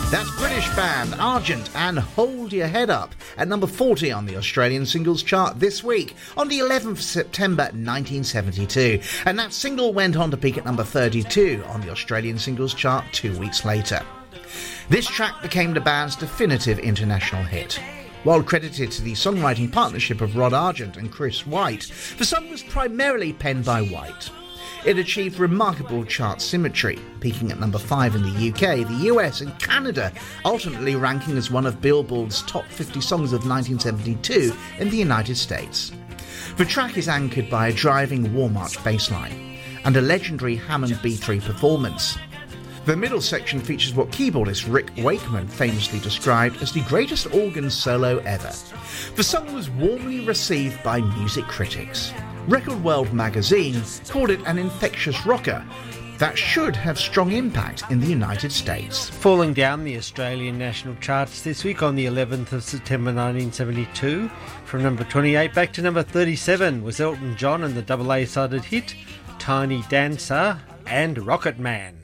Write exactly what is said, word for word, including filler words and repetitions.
That's British band Argent and Hold Your Head Up at number forty on the Australian singles chart this week on the eleventh of September nineteen seventy-two, and that single went on to peak at number thirty-two on the Australian singles chart two weeks later. This track became the band's definitive international hit. While credited to the songwriting partnership of Rod Argent and Chris White, the song was primarily penned by White. It achieved remarkable chart symmetry, peaking at number five in the U K, the U S and Canada, ultimately ranking as one of Billboard's top fifty songs of nineteen seventy-two in the United States. The track is anchored by a driving War March bass line and a legendary Hammond B three performance. The middle section features what keyboardist Rick Wakeman famously described as the greatest organ solo ever. The song was warmly received by music critics. Record World magazine called it an infectious rocker that should have strong impact in the United States. Falling down the Australian national charts this week on the eleventh of September nineteen seventy-two, from number twenty-eight back to number thirty-seven was Elton John and the double A-sided hit Tiny Dancer and Rocket Man.